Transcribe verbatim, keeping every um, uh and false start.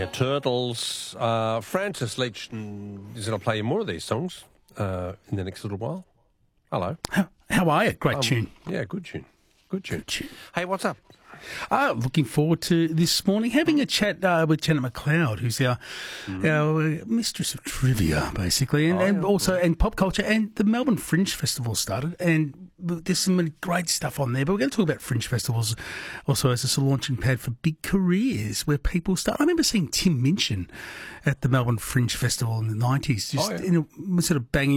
Turtles. Uh, Francis Leach mm, is going to play you more of these songs uh, in the next little while. Hello. How, how are you? Great Um, tune. Yeah, good tune. Good tune. Good tune. Hey, what's up? Uh, looking forward to this morning, having a chat uh, with Janet McLeod, who's our, mm. our mistress of trivia, basically, and, oh, and yeah, also yeah. and pop culture. And the Melbourne Fringe Festival started, and there's some great stuff on there. But we're going to talk about Fringe Festivals also as a launching pad for big careers where people start. I remember seeing Tim Minchin at the Melbourne Fringe Festival in the nineties, just oh, yeah. in a, sort of banging